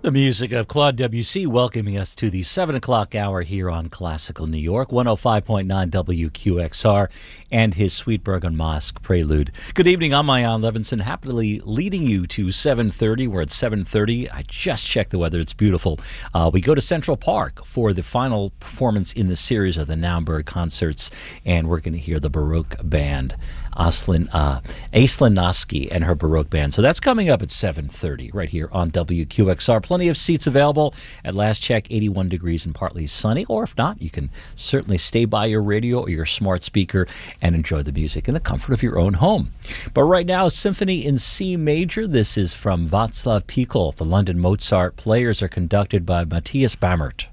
The music of Claude Debussy welcoming us to the 7 o'clock hour here on Classical New York, 105.9 WQXR, and his Sweetbergen Mosque Prelude. Good evening, I'm Mayan Levinson, happily leading you to 7:30. We're at 7:30. I just checked the weather. It's beautiful. We go to Central Park for the final performance in the series of the Naumburg concerts, and we're going to hear the Baroque band, Aislinn Noske and her Baroque band. So that's coming up at 7:30 right here on WQXR. Plenty of seats available. At last check, 81 degrees and partly sunny. Or if not, you can certainly stay by your radio or your smart speaker and enjoy the music in the comfort of your own home. But right now, Symphony in C Major. This is from Václav Pikl. The London Mozart Players are conducted by Matthias Bammert.